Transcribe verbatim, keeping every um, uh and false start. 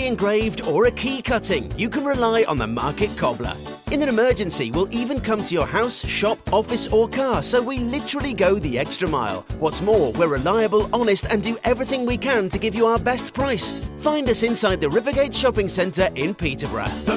freshly engraved or a key cutting, you can rely on the Market Cobbler. In an emergency, we'll even come to your house, shop, office or car, so we literally go the extra mile. What's more, we're reliable, honest and do everything we can to give you our best price. Find us inside the Rivergate Shopping Centre in Peterborough.